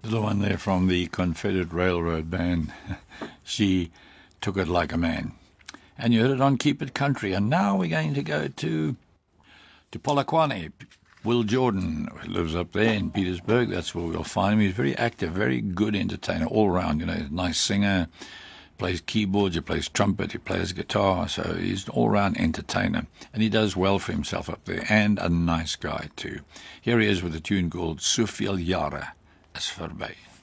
The one there from the Confederate Railroad Band. She took it like a man. And you heard it on Keep It Country. And now we're going to go to Polokwane. Will Jordan lives up there in Petersburg. That's where we'll find him. He's very active, very good entertainer all around. You know, he's a nice singer, plays keyboards, he plays trumpet, he plays guitar. So he's an all-round entertainer. And he does well for himself up there. And a nice guy too. Here he is with a tune called Soveel Jare is Verby.